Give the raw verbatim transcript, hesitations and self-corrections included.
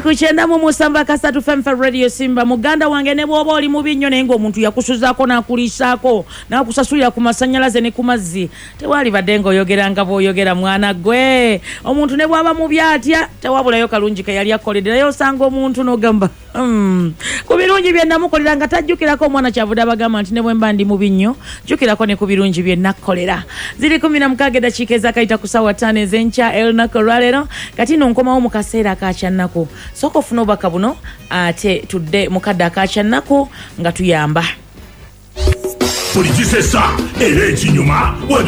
kuchenda mu musamba kasatu Femfa Radio Simba muganda wange ne bwoba oli mubi nnyo naye ng'omuntu yakusuzaako n'akuliisaako n'akusasulira ku masannyalaze ne ku mazzi tewali badde ng'oyogeranga bw'oyogera mwana gwe omuntu ne bw'aba mubi atya tewabulayo kalungi ke yali akoledde naye osanga omuntu n'ogamba hmm. ku birungi bye namukolera nga tajjukirako omwana kyavudde abagamba nti ne bwe mba ndi mubi nnyo jjukirako ne ku birungi bye nakkolera ziri kumi na mukaaga eddakiika ezakayita ku ssaawa ttaano ez'enkya olunaku olwaleero kati no nkomawo mu kaseera akakyannaku sooka ofuna obubaka buno ate tudde mu kadde akakyannaku nga tuyamba Polijisesa era ekinyuma